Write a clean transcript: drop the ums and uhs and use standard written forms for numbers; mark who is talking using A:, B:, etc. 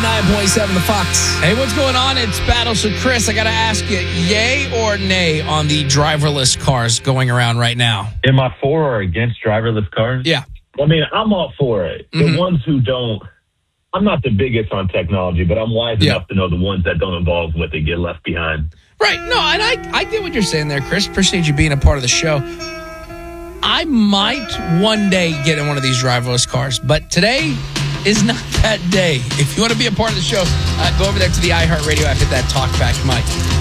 A: 99.7 The Fox.
B: Hey, what's going on? It's Battle. So, Chris, I got to ask you, yay or nay on the driverless cars going around right now?
C: Am I for or against driverless cars?
B: Yeah.
C: I mean, I'm all for it. The ones who don't, I'm not the biggest on technology, but I'm wise enough to know the ones that don't involve what they get left behind.
B: Right. No, and I get what you're saying there, Chris. Appreciate you being a part of the show. I might one day get in one of these driverless cars, but today is not that day. If you want to be a part of the show, go over there to the iHeartRadio app, hit that talkback mic.